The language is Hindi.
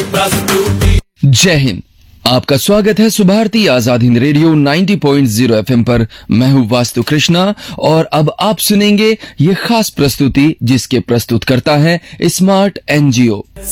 प्रस्तुति। जय हिंद। आपका स्वागत है सुभारती आजाद हिंद रेडियो 90.0 एफएम पर। मैं हूँ वास्तु कृष्णा और अब आप सुनेंगे ये खास प्रस्तुति जिसके प्रस्तुत करता है स्मार्ट एनजीओ।